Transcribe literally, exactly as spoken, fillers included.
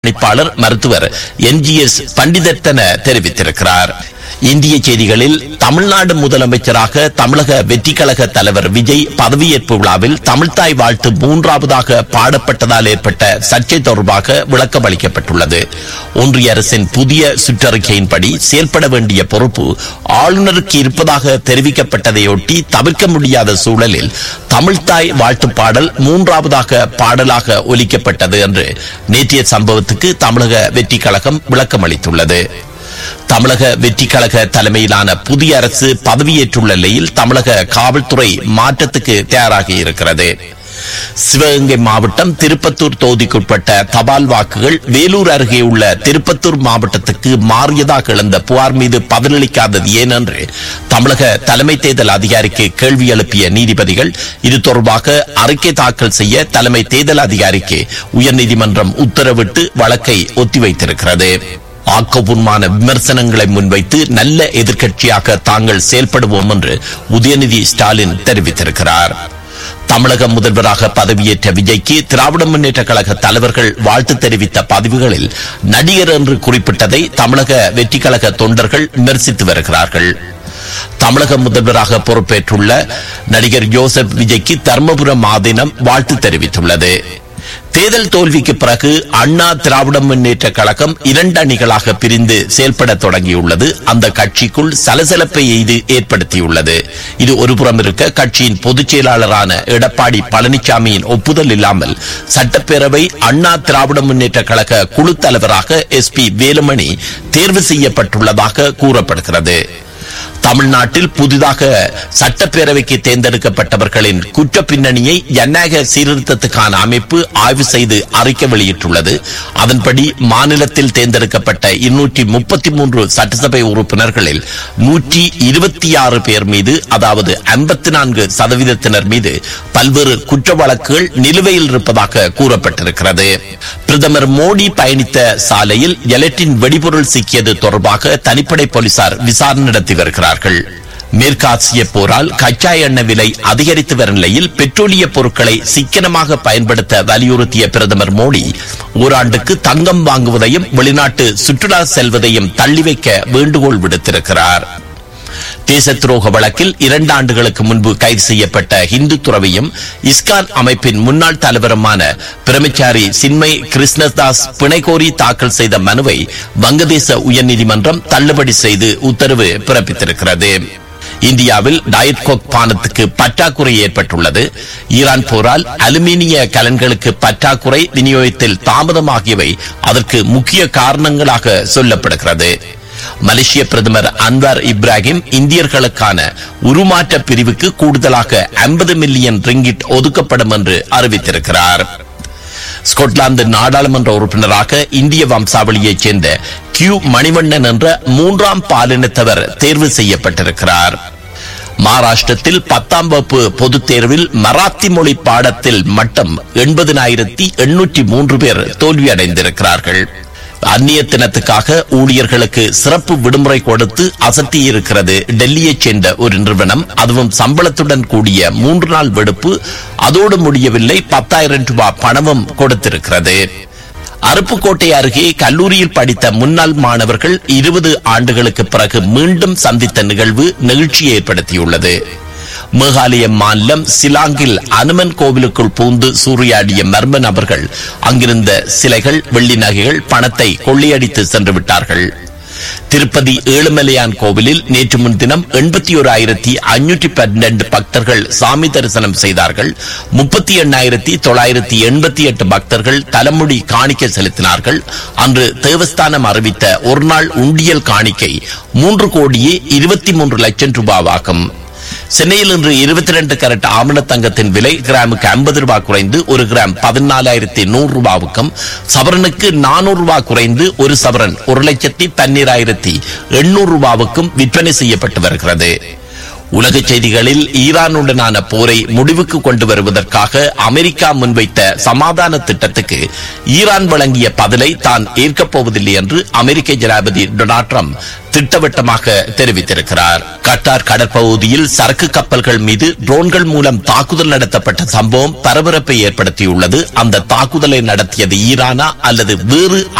பணிப்பாளர் மருத்துவர் N G S பண்டிதத்தன தெரிவித்திருக்கிறார். இந்திய செய்திகளில் தமிழ்நாடு முதலமைச்சராக தமிழக வெற்றி கழக தலைவர் விஜய் பதவியேற்பு விழாவில் தமிழ்தாய் வாழ்த்து மூன்றாவதாக பாடப்பட்டதால் ஏற்பட்ட சர்ச்சை தொடர்பாக விளக்கம் அளிக்கப்பட்டுள்ளது. ஒன்றிய அரசின் புதிய சுற்றறிக்கையின்படி செயல்பட வேண்டிய பொறுப்பு ஆளுநருக்கு இருப்பதாக தெரிவிக்கப்பட்டதையொட்டி தவிர்க்க முடியாத சூழலில் தமிழ்தாய் வாழ்த்து பாடல் மூன்றாவதாக பாடலாக ஒலிக்கப்பட்டது என்று நேற்றைய சம்பவத்துக்கு தமிழக வெற்றி கழகம் விளக்கம் அளித்துள்ளது. தமிழக வெற்றி கழக தலைமையிலான புதிய அரசு பதவியேற்றுள்ள நிலையில் தமிழக காவல்துறை மாற்றத்துக்கு தயாராகி இருக்கிறது. சிவகங்கை மாவட்டம் திருப்பத்தூர் தொகுதிக்குட்பட்ட தபால் வாக்குகள் வேலூர் அருகே உள்ள திருப்பத்தூர் மாவட்டத்துக்கு மாறியதாக எழுந்த புகார் மீது பதிலளிக்காதது ஏன் என்று தமிழக தலைமை தேர்தல் அதிகாரிக்கு கேள்வி எழுப்பிய நீதிபதிகள் இது தொடர்பாக அறிக்கை தாக்கல் செய்ய தலைமை தேர்தல் அதிகாரிக்கு உயர்நீதிமன்றம் உத்தரவிட்டு வழக்கை ஒத்திவைத்திருக்கிறது. ஆக்கப்பூர்வமான விமர்சனங்களை முன்வைத்து நல்ல எதிர்க்கட்சியாக தாங்கள் செயல்படுவோம் என்று உதயநிதி ஸ்டாலின் தெரிவித்திருக்கிறார். தமிழக முதல்வராக பதவியேற்ற விஜய்க்கு திராவிட முன்னேற்ற கழக தலைவர்கள் வாழ்த்து தெரிவித்த பதிவுகளில் நடிகர் என்று குறிப்பிட்டதை தமிழக வெற்றி கழக தொண்டர்கள் விமர்சித்து வருகிறார்கள். தமிழக முதல்வராக பொறுப்பேற்றுள்ள நடிகர் ஜோசப் விஜய்க்கு தர்மபுரம் ஆதீனம் வாழ்த்து தெரிவித்துள்ளது. தேர்தல் தோல்விக்கு பிறகு அண்ணா திராவிட முன்னேற்ற கழகம் இரண்டு அணிகளாக பிரிந்து செயல்பட தொடங்கியுள்ளது. அந்த கட்சிக்குள் சலசலப்பை இது ஏற்படுத்தியுள்ளது. இது ஒருபுறம் இருக்க கட்சியின் பொதுச் செயலாளரான எடப்பாடி பழனிசாமியின் ஒப்புதல் இல்லாமல் சட்டப்பேரவை அண்ணா திராவிட முன்னேற்ற கழக குழு தலைவராக எஸ் பி வேலுமணி தேர்வு செய்யப்பட்டுள்ளதாக கூறப்படுகிறது. தமிழ்நாட்டில் புதிதாக சட்டப்பேரவைக்கு தேர்ந்தெடுக்கப்பட்டவர்களின் குற்ற பின்னணியை ஜனநாயக சீர்திருத்தத்துக்கான அமைப்பு ஆய்வு செய்து அறிக்கை வெளியிட்டுள்ளது. அதன்படி மாநிலத்தில் தேர்ந்தெடுக்கப்பட்ட இருநூற்றி முப்பத்தி மூன்று சட்டசபை உறுப்பினர்களில் நூற்றி இருபத்தி ஆறு பேர் மீது, அதாவது ஐம்பத்தி நான்கு சதவீதத்தினர் மீது பல்வேறு குற்ற வழக்குகள் நிலுவையில் இருப்பதாக கூறப்பட்டிருக்கிறது. பிரதமர் மோடி பயணித்த சாலையில் எலக்ட்ரின் வெடிபொருள் சிக்கியது தொடர்பாக தனிப்படை போலீசார் விசாரணை நடத்தி வருகிறார்கள். மேற்காசிய போரால் கச்சா எண்ணெய் விலை அதிகரித்து வரும் நிலையில் பெட்ரோலிய பொருட்களை சிக்கனமாக பயன்படுத்த வலியுறுத்திய பிரதமர் மோடி ஓராண்டுக்கு தங்கம் வாங்குவதையும் வெளிநாட்டு சுற்றுலா செல்வதையும் தள்ளி வைக்க வேண்டுகோள் விடுத்திருக்கிறார். தேச துரோக வழக்கில் இரண்டு ஆண்டுகளுக்கு முன்பு கைது செய்யப்பட்ட இந்து துறவியும் இஸ்கான் அமைப்பின் முன்னாள் தலைவருமான பிரம்மச்சாரி சின்மய் கிருஷ்ணதாஸ் பிணை கோரி தாக்கல் செய்த மனுவை வங்கதேச உயர்நீதிமன்றம் தள்ளுபடி செய்து உத்தரவு பிறப்பித்திருக்கிறது. இந்தியாவில் டயட் கோக் பானத்துக்கு பற்றாக்குறை ஏற்பட்டுள்ளது. ஈரான் போரால் அலுமினிய கலன்களுக்கு பற்றாக்குறை, விநியோகத்தில் தாமதமாகியவை அதற்கு முக்கிய காரணங்களாக சொல்லப்படுகிறது. மலேசிய பிரதமர் அன்வார் இப்ராஹிம் இந்தியர்களுக்கான உருமாற்ற பிரிவுக்கு கூடுதலாக ஐம்பது மில்லியன் ரிங்கிட் ஒதுக்கப்படும் என்று அறிவித்திருக்கிறார். ஸ்கொட்லாந்து நாடாளுமன்ற உறுப்பினராக இந்திய வம்சாவளியைச் சேர்ந்த கியூ மணிவண்ணன் என்ற மூன்றாம் பாலினத்தவர் தேர்வு செய்யப்பட்டிருக்கிறார். மகாராஷ்டிரத்தில் பத்தாம் வகுப்பு பொதுத் தேர்வில் மராத்தி மொழி பாடத்தில் மட்டும் எண்பதினாயிரத்தி எண்ணூற்றி மூன்று பேர் தோல்வியடைந்திருக்கிறார்கள். அந்நியத்தினத்துக்காக ஊழியர்களுக்கு சிறப்பு விடுமுறை கொடுத்து அசத்தியிருக்கிறது டெல்லியைச் சேர்ந்த ஒரு நிறுவனம். அதுவும் சம்பளத்துடன் கூடிய மூன்று நாள் விடுப்பு. அதோடு முடியவில்லை, பத்தாயிரம் ரூபாய் பணமும் கொடுத்திருக்கிறது. அருப்புக்கோட்டை அருகே கல்லூரியில் படித்த முன்னாள் மாணவர்கள் இருபது ஆண்டுகளுக்கு பிறகு மீண்டும் சந்தித்த நிகழ்வு நெகிழ்ச்சியை ஏற்படுத்தியுள்ளது. மேகாலய மாநிலம் சிலாங்கில் அனுமன் கோவிலுக்குள் பூந்து சூறையாடிய மர்ம நபர்கள் அங்கிருந்த சிலைகள், வெள்ளி நகைகள், பணத்தை கொள்ளையடித்து சென்று விட்டார்கள். திருப்பதி ஏழுமலையான் கோவிலில் நேற்று முன்தினம் எண்பத்தி ஓர் ஆயிரத்தி ஐநூற்றி பன்னெண்டு பக்தர்கள் சாமி தரிசனம் செய்தார்கள். முப்பத்தி எண்ணாயிரத்தி தொள்ளாயிரத்தி எண்பத்தி எட்டு பக்தர்கள் தலைமுடி காணிக்கை செலுத்தினார்கள். அன்று தேவஸ்தானம் அறிவித்த ஒரு நாள் உண்டியல் காணிக்கை மூன்று கோடியே இருபத்தி மூன்று லட்சம் ரூபாவாகும். சென்னையில் இன்று இருபத்தி இரண்டு கரட் ஆமண தங்கத்தின் விலை கிராமுக்கு ஐம்பது ரூபாய் குறைந்து ஒரு கிராம் பதினாலாயிரத்தி நூறு ரூபாவுக்கும், சவரனுக்கு நானூறு ரூபாய் குறைந்து ஒரு சவரன் ஒரு லட்சத்தி பன்னிராயிரத்தி எண்ணூறு ரூபாவுக்கும் விற்பனை செய்யப்பட்டு வருகிறது. உலக செய்திகளில் ஈரானுடனான போரை முடிவுக்கு கொண்டு வருவதற்காக அமெரிக்கா முன்வைத்த சமாதான திட்டத்துக்கு ஈரான் வழங்கிய பதிலை தான் ஏற்கப் போவதில்லை என்று அமெரிக்க ஜனாதிபதி டொனால்ட் ட்ரம்ப் திட்டவட்டமாக தெரிவித்திருக்கிறார். கட்டார் கடற்பகுதியில் சரக்கு கப்பல்கள் மீது ட்ரோன்கள் மூலம் தாக்குதல் நடத்தப்பட்ட சம்பவம் பரபரப்பை ஏற்படுத்தியுள்ளது. அந்த தாக்குதலை நடத்தியது ஈரானா அல்லது வேறு